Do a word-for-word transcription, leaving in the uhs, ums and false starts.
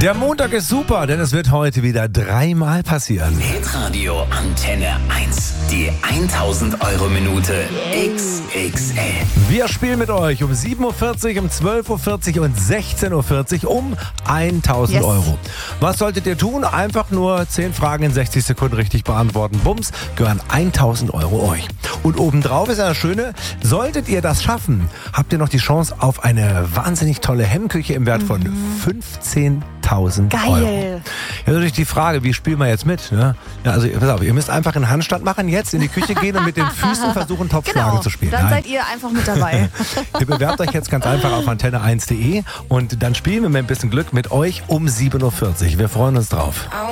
Der Montag ist super, denn es wird heute wieder dreimal passieren. Hitradio Antenne eins. Die tausend Euro Minute X X L. Wir spielen mit euch um sieben Uhr vierzig, um zwölf Uhr vierzig und sechzehn Uhr vierzig um tausend Yes. Euro. Was solltet ihr tun? Einfach nur zehn Fragen in sechzig Sekunden richtig beantworten. Bums, gehören tausend Euro euch. Und obendrauf ist ja das Schöne, solltet ihr das schaffen, habt ihr noch die Chance auf eine wahnsinnig tolle Hemmküche im Wert von fünfzehntausend Euro. Geil. Ja, natürlich die Frage, wie spielen wir jetzt mit? Ne? Ja, also pass auf, ihr müsst einfach einen Handstand machen, jetzt in die Küche gehen und mit den Füßen versuchen, Topfschlagen Genau, zu spielen. dann Nein. seid ihr einfach mit dabei. Ihr bewerbt euch jetzt ganz einfach auf antenne eins punkt de und dann spielen wir mit ein bisschen Glück mit euch um sieben Uhr vierzig. Wir freuen uns drauf.